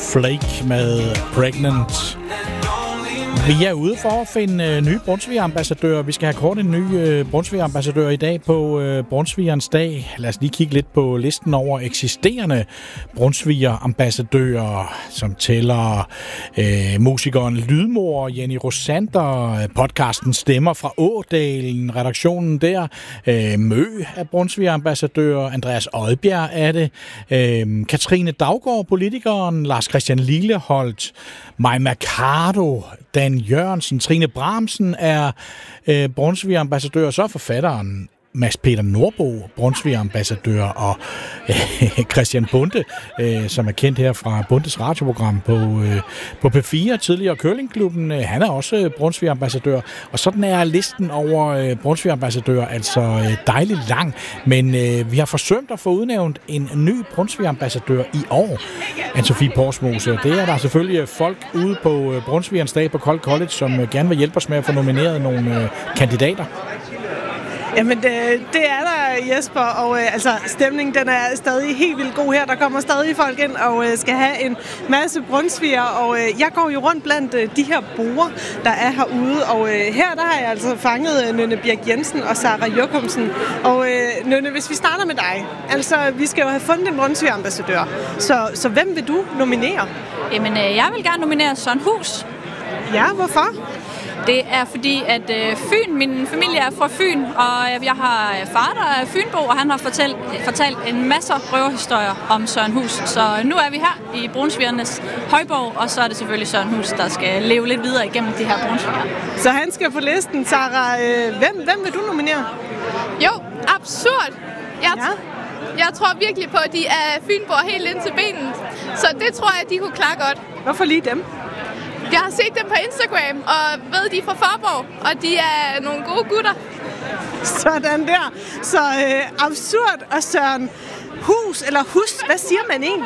Flake med Pregnant. Vi er ude for at finde nye Brunsviger-ambassadører. Vi skal have kort en ny Brunsviger-ambassadør i dag på Brunsvigerens dag. Lad os lige kigge lidt på listen over eksisterende Brunsviger-ambassadører, som tæller musikeren Lydmor, Jenny Rosander, podcasten Stemmer fra Ådalen, redaktionen der, Mø er Brunsviger-ambassadør, Andreas Odbjerg er det, Katrine Daugaard, politikeren, Lars Christian Lilleholdt, Mai Mercado, Dan Jørgensen, Trine Bramsen er Brunsviger-ambassadør, så er forfatteren Mads Peter Nordbo, Brunsviger-ambassadør, og Christian Bunde, som er kendt her fra Bundes radioprogram på P4, tidligere Curlingklubben, han er også Brunsviger-ambassadør, og sådan er listen over Brunsviger-ambassadører altså dejligt lang, men vi har forsømt at få udnævnt en ny Brunsviger-ambassadør i år, Anne-Sophie Porsmose. Det er der selvfølgelig folk ude på Brunsvigerens dag på Kold College, som gerne vil hjælpe os med at få nomineret nogle kandidater. Jamen, det er der, Jesper, og altså, stemningen den er stadig helt vildt god her. Der kommer stadig folk ind og skal have en masse brunsviger, og jeg går jo rundt blandt de her borer, der er herude, og her der har jeg altså fanget Nynne Birk Jensen og Sara Jokumsen. Og Nynne, hvis vi starter med dig, altså, vi skal jo have fundet en brunsviger-ambassadør, så hvem vil du nominere? Jamen, jeg vil gerne nominere Søren Hus. Ja, hvorfor? Det er fordi, at min familie er fra Fyn, og jeg har far, der er fynbo, og han har fortalt en masse røverhistorier om Søren Hus. Så nu er vi her i Brunsvigernes højborg, og så er det selvfølgelig Søren Hus, der skal leve lidt videre igennem de her brunsviger. Så han skal på listen, Sara. Hvem vil du nominere? Jo, absurd. Jeg tror virkelig på, at de er fynboer helt ind til benet. Så det tror jeg, de kunne klare godt. Hvorfor lige dem? Jeg har set dem på Instagram, og ved, de er fra Fåborg, og de er nogle gode gutter. Sådan der. Så absurd og Søren Hus, eller Hus, hvad siger man egentlig?